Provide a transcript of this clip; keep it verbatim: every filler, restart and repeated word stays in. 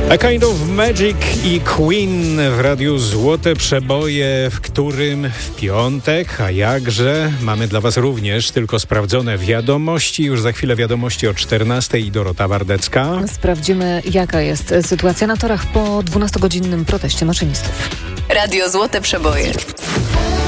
A Kind of Magic i Queen w radiu Złote Przeboje, w którym w piątek, a jakże, mamy dla Was również tylko sprawdzone wiadomości. Już za chwilę wiadomości o czternastej i Dorota Bardecka. Sprawdzimy, jaka jest sytuacja na torach po dwunastogodzinnym proteście maszynistów. Radio Złote Przeboje.